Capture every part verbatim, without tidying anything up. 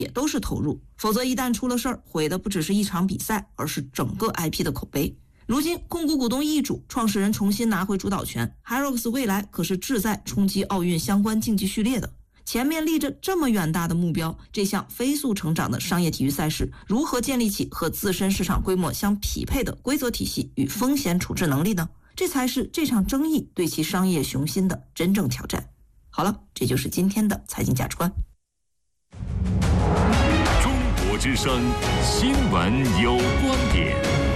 也都是投入，否则一旦出了事儿，毁的不只是一场比赛，而是整个 I P 的口碑。如今控股股东易主，创始人重新拿回主导权 ，Hyrox 未来可是志在冲击奥运相关竞技序列的。前面立着这么远大的目标，这项飞速成长的商业体育赛事，如何建立起和自身市场规模相匹配的规则体系与风险处置能力呢？这才是这场争议对其商业雄心的真正挑战。好了，这就是今天的财经价值观。 中国之声，新闻有观点。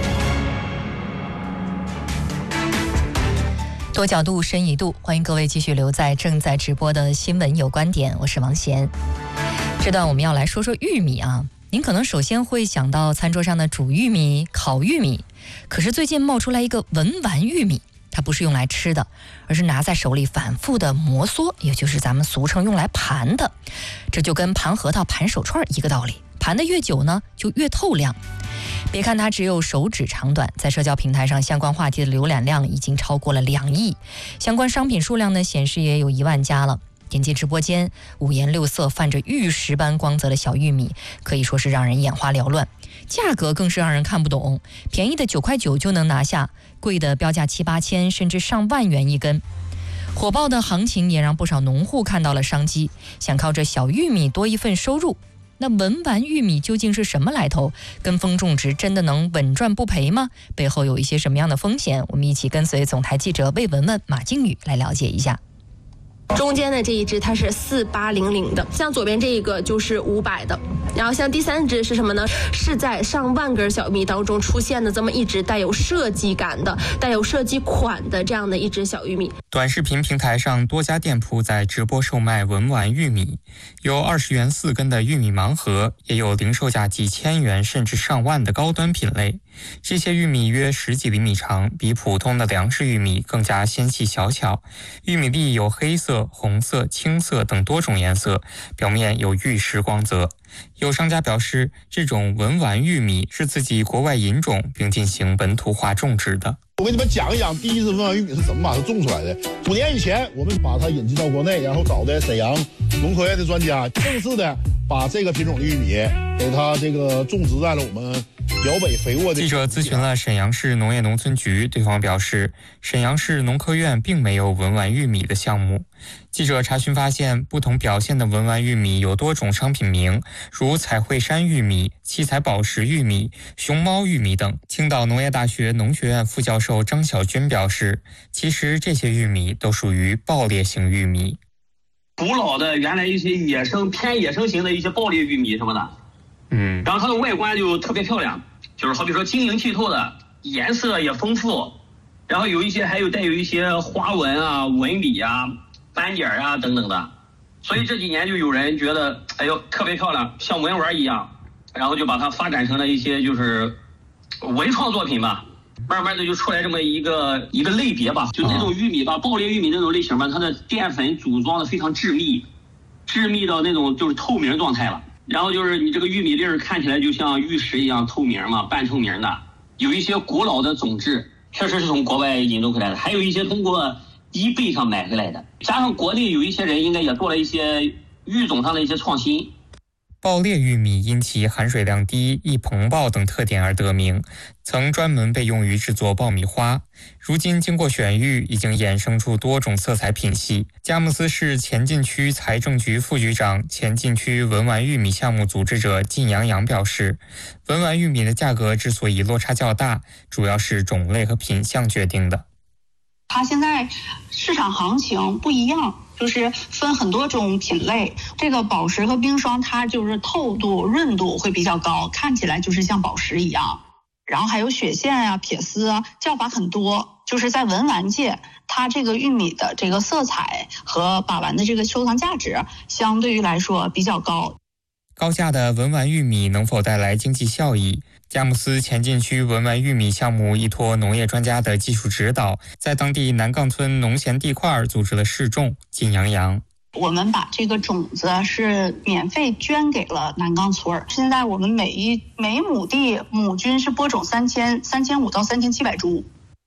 多角度，深一度，欢迎各位继续留在正在直播的新闻有观点，我是王贤。这段我们要来说说玉米啊，您可能首先会想到餐桌上的煮玉米、烤玉米，可是最近冒出来一个文玩玉米，它不是用来吃的，而是拿在手里反复的摩挲，也就是咱们俗称用来盘的。这就跟盘核桃、盘手串一个道理，盘的越久呢，就越透亮。别看它只有手指长短，在社交平台上相关话题的浏览量已经超过了两亿，相关商品数量呢显示也有一万家了。点击直播间，五颜六色、泛着玉石般光泽的小玉米，可以说是让人眼花缭乱，价格更是让人看不懂。便宜的九块九就能拿下，贵的标价七八千，甚至上万元一根。火爆的行情也让不少农户看到了商机，想靠着小玉米多一份收入。那文玩玉米究竟是什么来头？跟风种植真的能稳赚不赔吗？背后有一些什么样的风险？我们一起跟随总台记者魏文文、马靖宇来了解一下。 中间的这一只它是四八零零的，像左边这一个就是五百的，然后像第三只是什么呢？是在上万根小玉米当中出现的这么一只带有设计感的、带有设计款的这样的一只小玉米。 短视频平台上多家店铺在直播售卖文玩玉米，有二十元四根的玉米盲盒，也有零售价几千元甚至上万的高端品类。这些玉米约十几厘米长，比普通的粮食玉米更加纤细小巧。玉米粒有黑色、红色、青色等多种颜色，表面有玉石光泽。有商家表示，这种文玩玉米是自己国外引种并进行本土化种植的。 我给你们讲一讲第一次文玩玉米是怎么把它种出来的。五年以前，我们把它引进到国内，然后找的沈阳农科院的专家，正式的把这个品种的玉米给它这个种植在了我们辽北肥沃的。 记者咨询了沈阳市农业农村局，对方表示，沈阳市农科院并没有文玩玉米的项目。记者查询发现，不同表现的文玩玉米有多种商品名，如彩绘山玉米、七彩宝石玉米、熊猫玉米等。青岛农业大学农学院副教授张小军表示，其实这些玉米都属于爆裂型玉米。 古老的原来一些野生偏野生型的一些爆裂玉米什么的，嗯，然后它的外观就特别漂亮，就是好比说晶莹剔透的，颜色也丰富，然后有一些还有带有一些花纹啊、纹理啊、斑点啊等等的，所以这几年就有人觉得，哎呦特别漂亮，像文玩一样，然后就把它发展成了一些就是文创作品吧。慢慢的就出来这么一个一个类别吧，就这种玉米吧，爆裂玉米这种类型吧，它的淀粉组装的非常致密，致密到那种就是透明状态了。然后就是你这个玉米粒儿看起来就像玉石一样透明嘛，半透明的。有一些古老的种质，确实是从国外引进回来的，还有一些通过eBay上买回来的。加上国内有一些人应该也做了一些育种上的一些创新。 爆裂玉米因其含水量低、易膨爆等特点而得名，曾专门被用于制作爆米花。如今经过选育，已经衍生出多种色彩品系。佳木斯市前进区财政局副局长、前进区文玩玉米项目组织者靳阳阳表示，文玩玉米的价格之所以落差较大，主要是种类和品相决定的。 它现在市场行情不一样，就是分很多种品类。这个宝石和冰霜，它就是透度、润度会比较高，看起来就是像宝石一样。然后还有雪线啊、撇丝啊，叫法很多。就是在文玩界，它这个玉米的这个色彩和把玩的这个收藏价值，相对于来说比较高。 高价的文玩玉米能否带来经济效益？佳木斯前进区文玩玉米项目依托农业专家的技术指导，在当地南岗村农闲地块组织了试种。靳阳阳， 我们把这个种子是免费捐给了南岗村，现在我们每一每亩地亩均是播种三千三千五到三千七百株。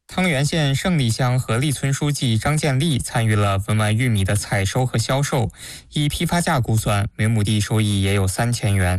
汤原县胜利乡合力村书记张建立参与了文玩玉米的采收和销售，以批发价估算，每亩地收益也有三千元。